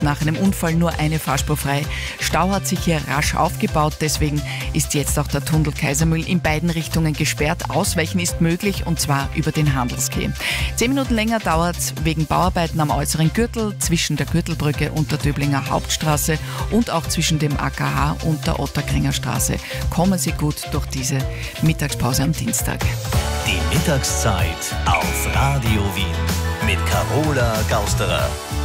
nach einem Unfall nur eine Fahrspur frei. Stau hat sich hier rasch aufgebaut, deswegen ist jetzt auch der Tunnel Kaisermühl in beiden Richtungen gesperrt. Ausweichen ist möglich und zwar über den Handelskeh. 10 Minuten länger dauert es wegen Bauarbeiten am äußeren Gürtel, zwischen der Gürtelbrücke und der Döblinger Hauptstraße und auch zwischen dem AKH und der Otterkringer Straße. Kommen Sie gut durch diese Mittagspause am Dienstag. Die Mittagszeit auf Radio Wien mit Carola Gausterer.